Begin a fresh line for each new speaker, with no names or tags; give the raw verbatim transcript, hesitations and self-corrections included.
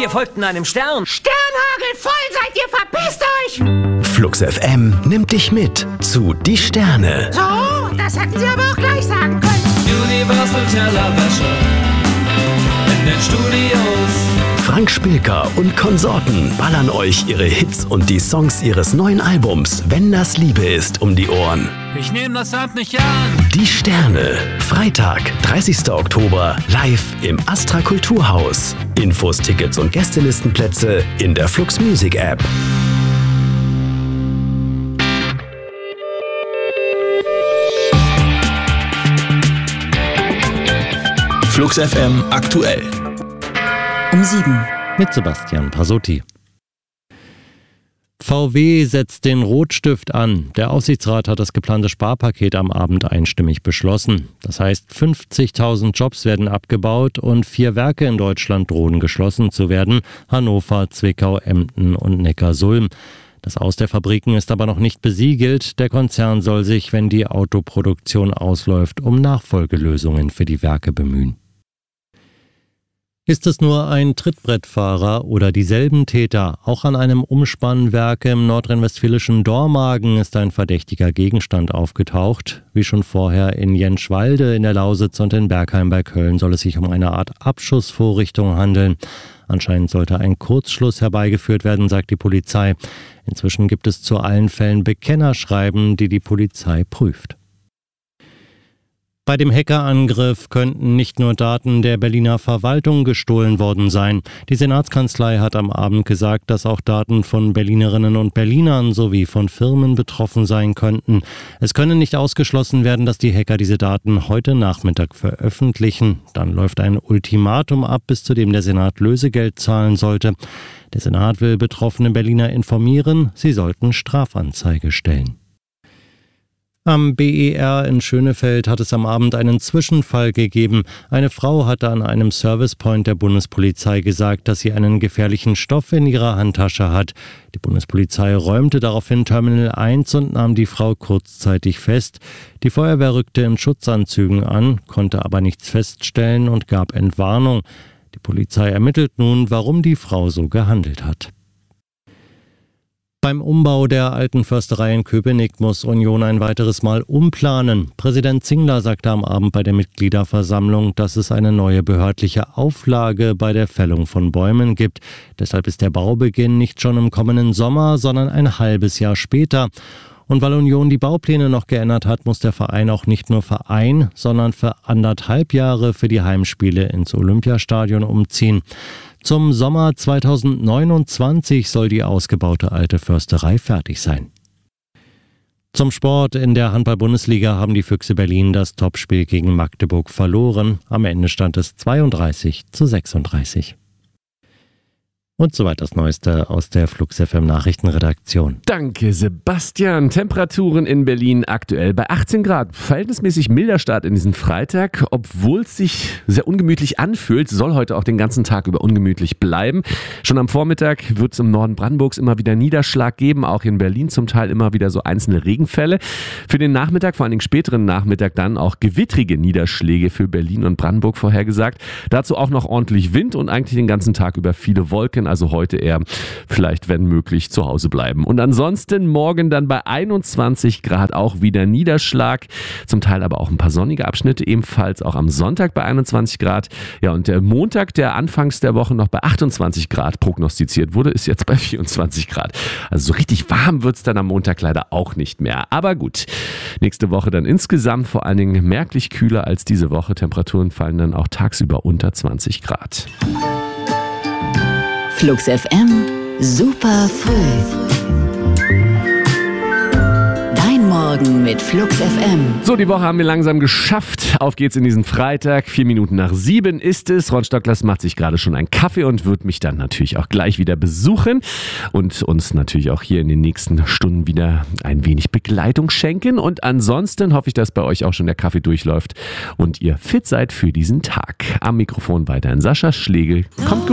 Ihr folgt in einem Stern.
Sternhagel voll seid ihr, verpisst euch!
Flux F M nimmt dich mit zu Die Sterne.
So, das hätten sie aber auch gleich sagen können.
Universal Tellerwäsche in den Studios.
Frank Spilker und Konsorten ballern euch ihre Hits und die Songs ihres neuen Albums Wenn das Liebe ist um die Ohren.
Ich nehme das Land nicht an.
Die Sterne. Freitag, dreißigster Oktober, live im Astra Kulturhaus. Infos, Tickets und Gästelistenplätze in der Flux Music App.
Flux F M aktuell.
Um sieben.
Mit Sebastian Pasotti. V W setzt den Rotstift an. Der Aufsichtsrat hat das geplante Sparpaket am Abend einstimmig beschlossen. Das heißt, fünfzigtausend Jobs werden abgebaut und vier Werke in Deutschland drohen geschlossen zu werden. Hannover, Zwickau, Emden und Neckarsulm. Das Aus der Fabriken ist aber noch nicht besiegelt. Der Konzern soll sich, wenn die Autoproduktion ausläuft, um Nachfolgelösungen für die Werke bemühen. Ist es nur ein Trittbrettfahrer oder dieselben Täter? Auch an einem Umspannwerk im nordrhein-westfälischen Dormagen ist ein verdächtiger Gegenstand aufgetaucht. Wie schon vorher in Jenschwalde in der Lausitz und in Bergheim bei Köln soll es sich um eine Art Abschussvorrichtung handeln. Anscheinend sollte ein Kurzschluss herbeigeführt werden, sagt die Polizei. Inzwischen gibt es zu allen Fällen Bekennerschreiben, die die Polizei prüft. Bei dem Hackerangriff könnten nicht nur Daten der Berliner Verwaltung gestohlen worden sein. Die Senatskanzlei hat am Abend gesagt, dass auch Daten von Berlinerinnen und Berlinern sowie von Firmen betroffen sein könnten. Es könne nicht ausgeschlossen werden, dass die Hacker diese Daten heute Nachmittag veröffentlichen. Dann läuft ein Ultimatum ab, bis zu dem der Senat Lösegeld zahlen sollte. Der Senat will betroffene Berliner informieren, sie sollten Strafanzeige stellen. Am B E R in Schönefeld hat es am Abend einen Zwischenfall gegeben. Eine Frau hatte an einem Servicepoint der Bundespolizei gesagt, dass sie einen gefährlichen Stoff in ihrer Handtasche hat. Die Bundespolizei räumte daraufhin Terminal eins und nahm die Frau kurzzeitig fest. Die Feuerwehr rückte in Schutzanzügen an, konnte aber nichts feststellen und gab Entwarnung. Die Polizei ermittelt nun, warum die Frau so gehandelt hat. Beim Umbau der alten Försterei in Köpenick muss Union ein weiteres Mal umplanen. Präsident Zingler sagte am Abend bei der Mitgliederversammlung, dass es eine neue behördliche Auflage bei der Fällung von Bäumen gibt. Deshalb ist der Baubeginn nicht schon im kommenden Sommer, sondern ein halbes Jahr später. Und weil Union die Baupläne noch geändert hat, muss der Verein auch nicht nur für ein, sondern für anderthalb Jahre für die Heimspiele ins Olympiastadion umziehen. Zum Sommer zweitausendneunundzwanzig soll die ausgebaute alte Försterei fertig sein. Zum Sport: In der Handball-Bundesliga haben die Füchse Berlin das Topspiel gegen Magdeburg verloren. Am Ende stand es zweiunddreißig zu sechsunddreißig. Und soweit das Neueste aus der Flux F M Nachrichtenredaktion.
Danke, Sebastian. Temperaturen in Berlin aktuell bei achtzehn Grad. Verhältnismäßig milder Start in diesen Freitag. Obwohl es sich sehr ungemütlich anfühlt, soll heute auch den ganzen Tag über ungemütlich bleiben. Schon am Vormittag wird es im Norden Brandenburgs immer wieder Niederschlag geben. Auch in Berlin zum Teil immer wieder so einzelne Regenfälle. Für den Nachmittag, vor allem den späteren Nachmittag, dann auch gewittrige Niederschläge für Berlin und Brandenburg vorhergesagt. Dazu auch noch ordentlich Wind und eigentlich den ganzen Tag über viele Wolken. Also heute eher vielleicht, wenn möglich, zu Hause bleiben. Und ansonsten morgen dann bei einundzwanzig Grad auch wieder Niederschlag. Zum Teil aber auch ein paar sonnige Abschnitte. Ebenfalls auch am Sonntag bei einundzwanzig Grad. Ja, und der Montag, der anfangs der Woche noch bei achtundzwanzig Grad prognostiziert wurde, ist jetzt bei vierundzwanzig Grad. Also so richtig warm wird es dann am Montag leider auch nicht mehr. Aber gut, nächste Woche dann insgesamt vor allen Dingen merklich kühler als diese Woche. Temperaturen fallen dann auch tagsüber unter zwanzig Grad.
Flux F M, super früh. Dein Morgen mit Flux F M.
So, die Woche haben wir langsam geschafft. Auf geht's in diesen Freitag. Vier Minuten nach sieben ist es. Ron Stocklers macht sich gerade schon einen Kaffee und wird mich dann natürlich auch gleich wieder besuchen und uns natürlich auch hier in den nächsten Stunden wieder ein wenig Begleitung schenken. Und ansonsten hoffe ich, dass bei euch auch schon der Kaffee durchläuft und ihr fit seid für diesen Tag. Am Mikrofon weiterhin Sascha Schlegel. Kommt gut.